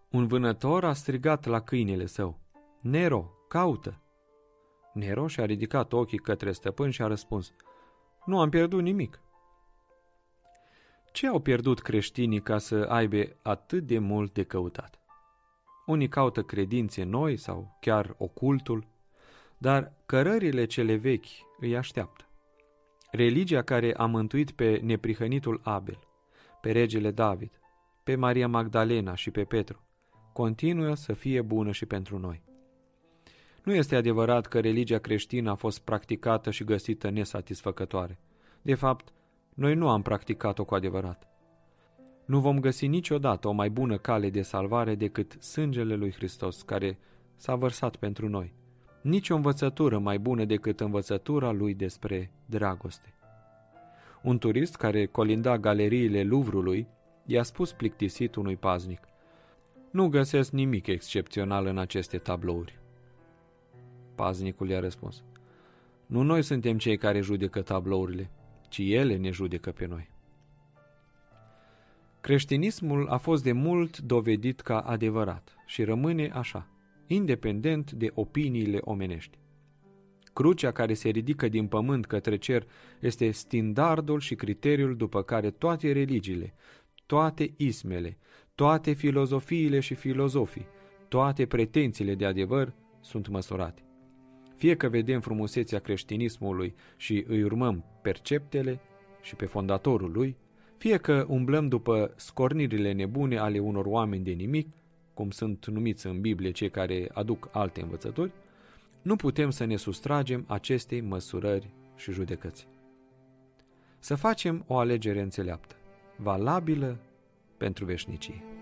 Un vânător a strigat la câinele său: Nero, caută! Nero și-a ridicat ochii către stăpân și a răspuns: Nu am pierdut nimic. Ce au pierdut creștinii ca să aibă atât de mult de căutat? Unii caută credințe noi sau chiar ocultul, dar cărările cele vechi îi așteaptă. Religia care a mântuit pe neprihănitul Abel, pe regele David, pe Maria Magdalena și pe Petru, continuă să fie bună și pentru noi. Nu este adevărat că religia creștină a fost practicată și găsită nesatisfăcătoare. De fapt, noi nu am practicat-o cu adevărat. Nu vom găsi niciodată o mai bună cale de salvare decât sângele lui Hristos, care s-a vărsat pentru noi. Nici o învățătură mai bună decât învățătura lui despre dragoste. Un turist care colinda galeriile Louvrului i-a spus plictisit unui paznic: Nu găsesc nimic excepțional în aceste tablouri. Paznicul i-a răspuns: Nu noi suntem cei care judecă tablourile, ci ele ne judecă pe noi. Creștinismul a fost de mult dovedit ca adevărat și rămâne așa, independent de opiniile omenești. Crucea care se ridică din pământ către cer este standardul și criteriul după care toate religiile, toate ismele, toate filozofiile și filozofii, toate pretențiile de adevăr sunt măsurate. Fie că vedem frumusețea creștinismului și îi urmăm perceptele și pe fondatorul lui, fie că umblăm după scornirile nebune ale unor oameni de nimic, cum sunt numiți în Biblie cei care aduc alte învățături, nu putem să ne sustragem acestei măsurări și judecăți. Să facem o alegere înțeleaptă, valabilă pentru veșnicie.